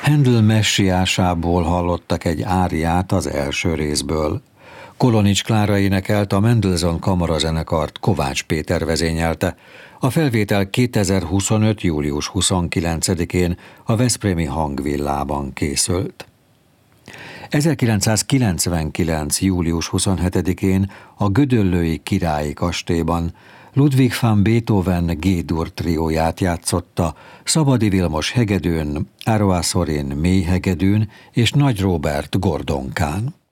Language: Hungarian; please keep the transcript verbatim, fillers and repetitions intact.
Handel messiásából hallottak egy áriát az első részből. Kolonics Klára énekelt, a Mendelssohn kamarazenekart Kovács Péter vezényelte. A felvétel kétezer-huszonöt. július huszonkilencedikén a veszprémi Hangvillában készült. ezerkilencszázkilencvenkilenc. július huszonhetedikén a gödöllői Királyi Kastélyban Ludwig van Beethoven G-dur trióját játszotta Szabadi Vilmos hegedűn, Ároá Szorin mély hegedűn és Nagy Róbert gordonkán.